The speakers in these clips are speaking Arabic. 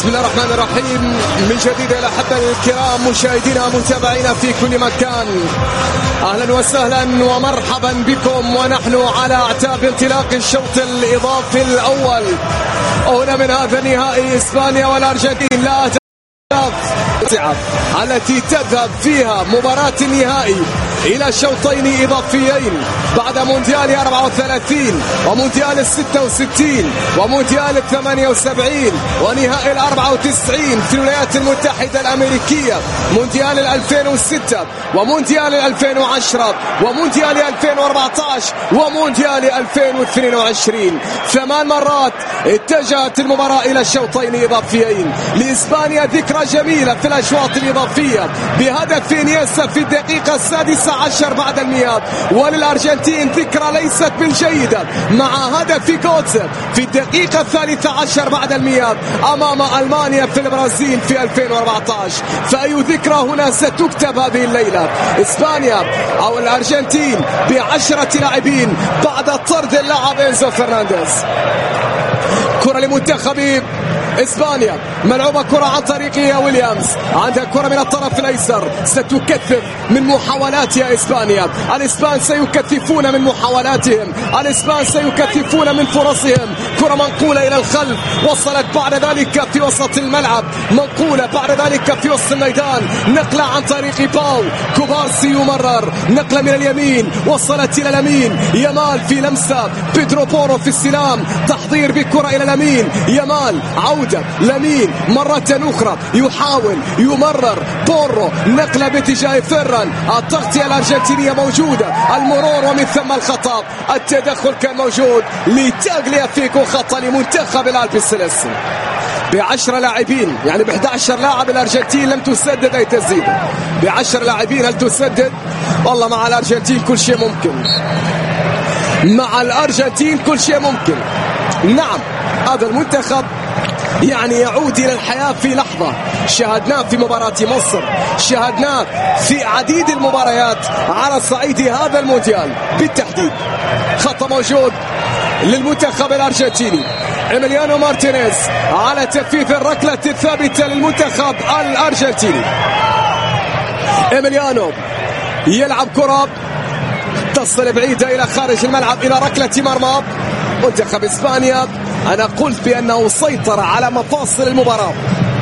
بسم الله الرحمن الرحيم. من جديد يا الأحبة الكرام مشاهدينا متابعينا في كل مكان، أهلا وسهلا ومرحبا بكم، ونحن على أعتاب انطلاق الشوط الإضافي الأول هنا من هذا النهائي إسبانيا والأرجنتين. لا التي تذهب فيها مباراة النهائي إلى شوطين إضافيين بعد مونديال 34 ومونديال 66 ومونديال 78 ونهائي 94 في الولايات المتحدة الأمريكية، مونديال 2006 ومونديال 2010 ومونديال 2014 ومونديال 2022. 8 مرات اتجهت المباراة إلى الشوطين إضافيين. لإسبانيا ذكرى جميلة في الأشواط الإضافية بهدف إنيستا في الدقيقة 16 بعد المياه، وللأرجنتين ذكرى ليست بالجيدة مع هدف جوتزا في الدقيقة 13 بعد المياه أمام ألمانيا في البرازيل في 2014. فأي ذكرى هنا ستكتب هذه الليلة؟ إسبانيا أو الأرجنتين ب10 لاعبين بعد طرد اللاعب إنزو فرنانديز. كرة لمنتخب إسبانيا، ملعوبة كرة عن طريق ويليامز، عندها كرة من الطرف الأيسر، ستكثف من محاولاتها إسبانيا. الإسبان سيكثفون من محاولاتهم، الإسبان سيكثفون من فرصهم. كرة منقولة إلى الخلف، وصلت بعد ذلك في وسط الملعب، منقولة بعد ذلك في وسط الميدان، نقلة عن طريق باو كوبارسي يمرر، نقلة من اليمين وصلت إلى اليمين، يمال في لمسة، بيدرو بورو في السلام، تحضير بكرة إلى اليمين، يمال عودة لمين مرة أخرى، يحاول يمرر بورو، نقلة باتجاه فيران، التغطية الأرجنتينية موجودة، المرور ومن ثم الخطأ، التدخل كان موجود لتاغليافيكو، خطأ لمنتخب الألبيسيليسي. ب10 لاعبين يعني ب11 لاعب الأرجنتين لم تسدد أي تسديدة. ب10 لاعبين هل تسدد؟ والله مع الأرجنتين كل شيء ممكن، مع الأرجنتين كل شيء ممكن. نعم هذا المنتخب يعني يعود إلى الحياة في لحظة، شاهدناه في مباراة مصر، شاهدناه في عديد المباريات على صعيد هذا المونديال بالتحديد. خطأ موجود للمنتخب الأرجنتيني، إيميليانو مارتينيز على تفيف الركلة الثابتة للمنتخب الأرجنتيني. إيميليانو يلعب كرة تصل بعيدة إلى خارج الملعب إلى ركلة مرمى. منتخب إسبانيا أنا قلت بأنه سيطر على مفاصل المباراة،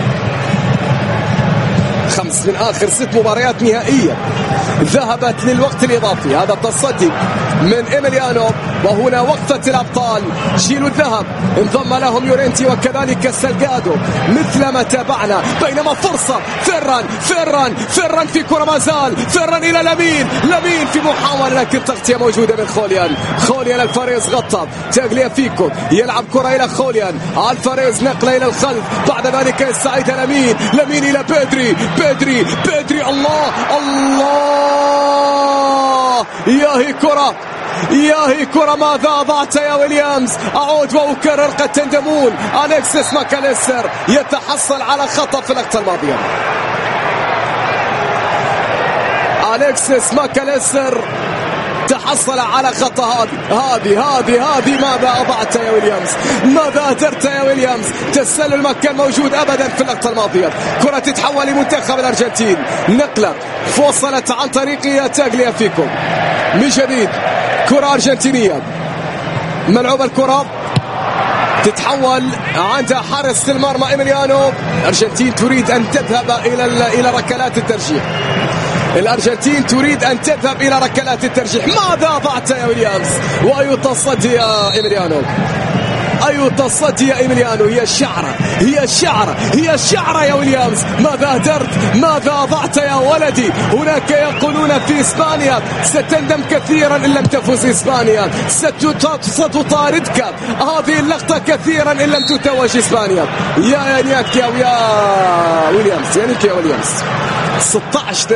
5 من آخر 6 مباريات نهائية ذهبت للوقت الإضافي. هذا التصدي من إيميليانو، وهنا وقفة الأبطال جيل الذهب، انضم لهم يورينتي وكذلك سالجادو مثلما تابعنا. بينما فرصة فيران في كرة ما زال، فيران إلى لمين في محاولة، لكن تغطية موجودة من خوليان الفاريز غطى، تاغليافيكو يلعب كرة إلى خوليان، الفاريز نقلة إلى الخلف، بعد ذلك يستعيد لمين إلى بيدري الله يا هي كرة ماذا أضعت يا ويليامز؟ أعود وأكرر قد تندمون. أليكسيس ماكاليستر يتحصل على خطأ في اللقطة الماضية. أليكسيس ماكاليستر تحصل على خطأ. هذه ماذا أضعت يا ويليامز؟ ماذا أدرت يا ويليامز؟ تسلل ما كان موجود أبدا في اللقطة الماضية. كرة تتحول لمنتخب الأرجنتين، نقلة وصلت عن طريق تاغليافيكو. من جديد كرة أرجنتينية، ملعوبة الكرة تتحول عند حارس المرمى إيميليانو. الأرجنتين تريد أن تذهب إلى ركلات الترجيح. الأرجنتين تريد أن تذهب إلى ركلات الترجيح. ماذا أضعت يا ويليامز؟ وأي تصدي يا إيميليانو، أي تصدي يا إيميليانو. هي الشعرة يا ويليامز. ماذا أدرت؟ ماذا أضعت يا ولدي؟ هناك يقولون في إسبانيا ستندم كثيرا إن لم تفوز إسبانيا، ستطاردك هذه اللقطة كثيرا إن لم تتوج إسبانيا. يا ويليامز 16